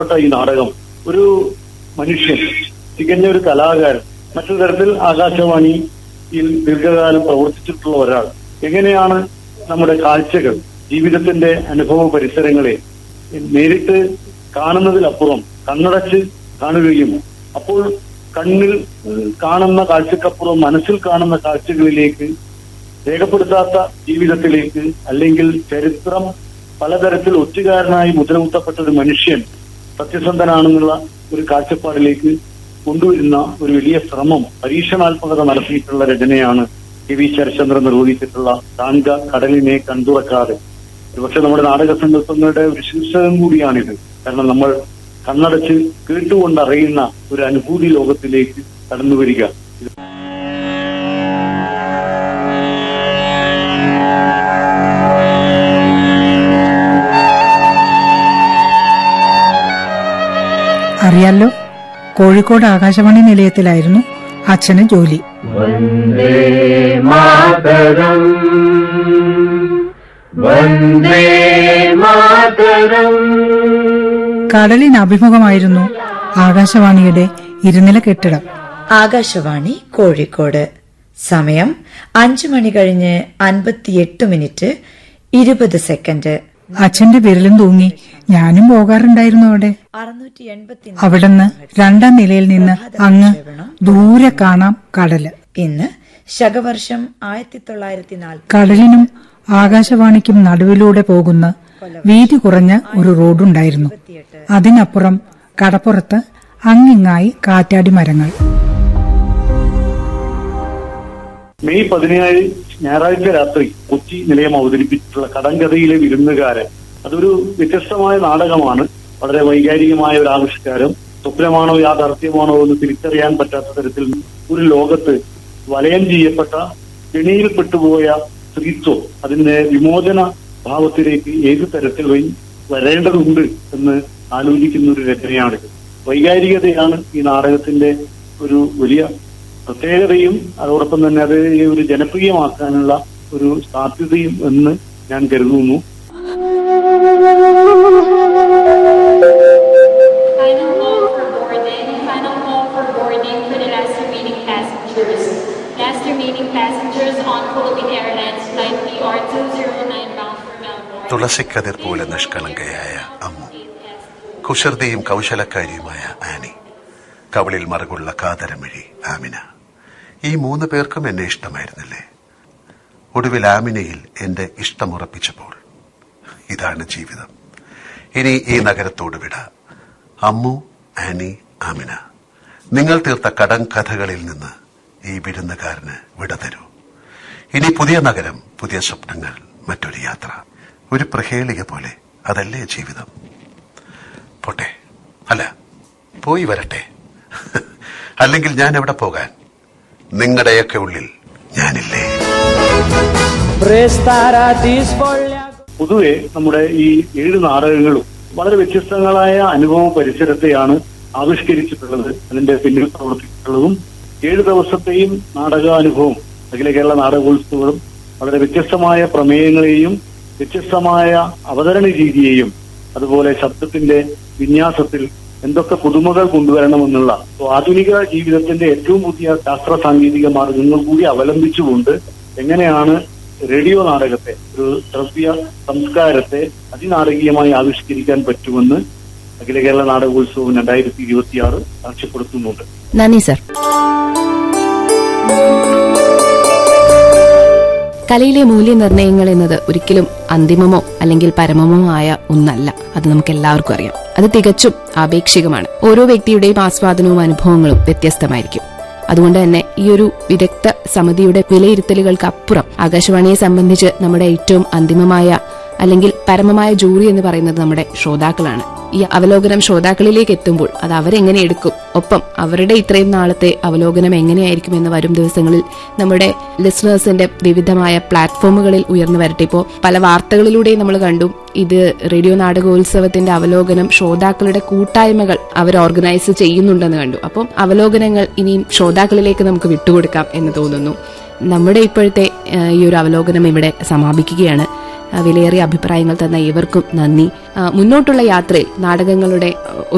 ഈ നാടകം ഒരു മനുഷ്യൻ, തികഞ്ഞ ഒരു കലാകാരൻ, മറ്റൊരു തരത്തിൽ ആകാശവാണിയിൽ ദീർഘകാലം പ്രവർത്തിച്ചിട്ടുള്ള ഒരാൾ എങ്ങനെയാണ് നമ്മുടെ കാഴ്ചകൾ, ജീവിതത്തിന്റെ അനുഭവ പരിസരങ്ങളെ നേരിട്ട് കാണുന്നതിലപ്പുറം കണ്ണടച്ച് കാണുകയും അപ്പോൾ കണ്ണിൽ കാണുന്ന കാഴ്ചക്കപ്പുറം മനസ്സിൽ കാണുന്ന കാഴ്ചകളിലേക്ക്, രേഖപ്പെടുത്താത്ത ജീവിതത്തിലേക്ക്, അല്ലെങ്കിൽ ചരിത്രം പലതരത്തിൽ ഒറ്റുകാരനായി മുദ്രകുത്തപ്പെട്ട ഒരു മനുഷ്യൻ സത്യസന്ധനാണെന്നുള്ള ഒരു കാഴ്ചപ്പാടിലേക്ക് കൊണ്ടുവരുന്ന ഒരു വലിയ ശ്രമം, പരീക്ഷണാത്മകത നടത്തിയിട്ടുള്ള രചനയാണ് കെ.വി. ശരത്ചന്ദ്രൻ നിർവഹിച്ചിട്ടുള്ള കാൺക കടലിനെ കണ്ടുറക്കാതെ. ഒരുപക്ഷെ നമ്മുടെ നാടക സങ്കല്പങ്ങളുടെ ഒരു ശീർഷകം കൂടിയാണിത്. കാരണം നമ്മൾ കണ്ണടച്ച് കേട്ടുകൊണ്ടറിയുന്ന ഒരു അനുഭൂതി ലോകത്തിലേക്ക് കടന്നു വരിക. അറിയാലോ, കോഴിക്കോട് ആകാശവാണി നിലയത്തിലായിരുന്നു അച്ഛന് ജോലി. വന്ദേ മാതരം, വന്ദേ മാതരം. കടലിന് അഭിമുഖമായിരുന്നു ആകാശവാണിയുടെ ഇരുനില കെട്ടിടം. ആകാശവാണി കോഴിക്കോട്. സമയം 5:58:20 അച്ഛന്റെ വിരലും തൂങ്ങി ഞാനും പോകാറുണ്ടായിരുന്നു അവിടെ. അവിടുന്ന് 2ാം നിലയിൽ നിന്ന് അങ്ങ് ദൂരെ കാണാം കടല്. ഇന്ന് ശകവർഷം 1940. കടലിനും ആകാശവാണിക്കും നടുവിലൂടെ പോകുന്ന വീതി കുറഞ്ഞ ഒരു റോഡുണ്ടായിരുന്നു. അതിനപ്പുറം കടപ്പുറത്ത് അങ്ങിങ്ങായി കാറ്റാടി മരങ്ങൾ. മെയ് 17 ഞായറാഴ്ച രാത്രി കൊച്ചി നിലയം അവതരിപ്പിച്ചിട്ടുള്ള കടങ്കഥയിലെ വിരുന്നുകാരൻ, അതൊരു വ്യത്യസ്തമായ നാടകമാണ്. വളരെ വൈകാരികമായ ഒരു ആവിഷ്കാരം. സ്വപ്നമാണോ യാഥാർത്ഥ്യമാണോ എന്ന് തിരിച്ചറിയാൻ പറ്റാത്ത തരത്തിൽ ഒരു ലോകത്ത് വലയം ചെയ്യപ്പെട്ട, കെണിയിൽപ്പെട്ടുപോയ സ്ത്രീത്വം, അതിന്റെ വിമോചന ഭാവത്തിലേക്ക് ഏത് തരത്തിൽ വരേണ്ടതുണ്ട് എന്ന് ആലോചിക്കുന്ന ഒരു രചനയാണിത്. വൈകാരികതയാണ് ഈ നാടകത്തിന്റെ ഒരു വലിയ പ്രത്യേകതയും അതോടൊപ്പം തന്നെ അത് ഒരു ജനപ്രിയമാക്കാനുള്ള ഒരു സാധ്യതയും എന്ന് ഞാൻ കരുതുന്നു. തുളസിക്കതിർ പോലെ നിഷ്കളങ്കയായ അമ്മു, കുസൃതിയും കൗശലക്കാരിയുമായ ആനി, കവളിൽ മറുകുള്ള കാതരമിഴി ആമിന. ഈ 3 പേർക്കും എന്നെ ഇഷ്ടമായിരുന്നില്ലേ? ഒടുവിൽ ആമിനയിൽ എന്റെ ഇഷ്ടമുറപ്പിച്ചപ്പോൾ ഇതാണ് ജീവിതം. ഇനി ഈ നഗരത്തോട് വിട. അമ്മു, ആനി, ആമിന, നിങ്ങൾ തീർത്ത കടങ്കഥകളിൽ നിന്ന് ഈ വിരുന്നുകാരന് വിട തരൂ. ഇനി പുതിയ നഗരം, പുതിയ സ്വപ്നങ്ങൾ, മറ്റൊരു യാത്ര, ഒരു പ്രഹേളിക പോലെ. അതല്ലേ ജീവിതം? പോട്ടെ, അല്ല പോയി വരട്ടെ. അല്ലെങ്കിൽ ഞാൻ എവിടെ പോകാൻ? നിങ്ങളുടെയൊക്കെ ഉള്ളിൽ ഞാനില്ലേ? പൊതുവെ നമ്മുടെ ഈ 7 നാടകങ്ങളും വളരെ വ്യത്യസ്തങ്ങളായ അനുഭവ പരിസരത്തെയാണ് ആവിഷ്കരിച്ചിട്ടുള്ളത്. അതിന്റെ പിന്നിൽ പ്രവർത്തിച്ചിട്ടുള്ളതും 7 ദിവസത്തെയും നാടകാനുഭവം, അഖില കേരള നാടകോത്സവം വളരെ വ്യത്യസ്തമായ പ്രമേയങ്ങളെയും വ്യത്യസ്തമായ അവതരണ രീതിയെയും അതുപോലെ ശബ്ദത്തിന്റെ വിന്യാസത്തിൽ എന്തൊക്കെ പുതുമകൾ കൊണ്ടുവരണമെന്നുള്ള ആധുനിക ജീവിതത്തിന്റെ ഏറ്റവും പുതിയ ശാസ്ത്ര സാങ്കേതിക മാർഗങ്ങൾ കൂടി അവലംബിച്ചുകൊണ്ട് എങ്ങനെയാണ് റേഡിയോ നാടകത്തെ, ഒരു ശ്രവ്യ സംസ്കാരത്തെ അതിനാടകീയമായി ആവിഷ്കരിക്കാൻ പറ്റുമെന്ന് അഖില കേരള നാടകോത്സവം 2026 സാക്ഷ്യപ്പെടുത്തുന്നുണ്ട്. നന്ദി സർ. കലയിലെ മൂല്യനിർണ്ണയങ്ങൾ എന്നത് ഒരിക്കലും അന്തിമമോ അല്ലെങ്കിൽ പരമമോ ആയ ഒന്നല്ല. അത് നമുക്ക് എല്ലാവർക്കും അറിയാം. അത് തികച്ചും ആപേക്ഷികമാണ്. ഓരോ വ്യക്തിയുടെയും ആസ്വാദനവും അനുഭവങ്ങളും വ്യത്യസ്തമായിരിക്കും. അതുകൊണ്ട് തന്നെ ഈ ഒരു വിദഗ്ധ സമിതിയുടെ വിലയിരുത്തലുകൾക്ക് അപ്പുറം ആകാശവാണിയെ സംബന്ധിച്ച് നമ്മുടെ ഏറ്റവും അന്തിമമായ അല്ലെങ്കിൽ പരമമായ ജൂറി എന്ന് പറയുന്നത് നമ്മുടെ ശ്രോതാക്കളാണ്. ഈ അവലോകനം ശ്രോതാക്കളിലേക്ക് എത്തുമ്പോൾ അത് അവരെങ്ങനെ എടുക്കും, ഒപ്പം അവരുടെ ഇത്രയും നാളത്തെ അവലോകനം എങ്ങനെയായിരിക്കും എന്ന് വരും ദിവസങ്ങളിൽ നമ്മുടെ ലിസണേഴ്സിന്റെ വിവിധമായ പ്ലാറ്റ്ഫോമുകളിൽ ഉയർന്നു വരട്ടെ. ഇപ്പോൾ പല വാർത്തകളിലൂടെയും നമ്മൾ കണ്ടു, ഇത് റേഡിയോ നാടകോത്സവത്തിന്റെ അവലോകനം ശ്രോതാക്കളുടെ കൂട്ടായ്മകൾ അവർ ഓർഗനൈസ് ചെയ്യുന്നുണ്ടെന്ന് കണ്ടു. അപ്പം അവലോകനങ്ങൾ ഇനിയും ശ്രോതാക്കളിലേക്ക് നമുക്ക് വിട്ടുകൊടുക്കാം എന്ന് തോന്നുന്നു. നമ്മുടെ ഇപ്പോഴത്തെ ഈ ഒരു അവലോകനം ഇവിടെ സമാപിക്കുകയാണ്. വിലയേറിയ അഭിപ്രായങ്ങൾ തന്ന ഏവർക്കും നന്ദി. മുന്നോട്ടുള്ള യാത്രയിൽ നാടകങ്ങളുടെ